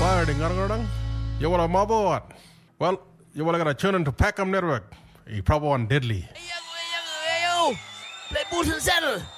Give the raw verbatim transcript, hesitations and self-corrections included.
Wala ding ngarang You wala mabo what? Well, you wala gonna tune into Packham Network. You probably want deadly. Hey, yo, hey, yo, hey, yo. Play Boots and Saddle.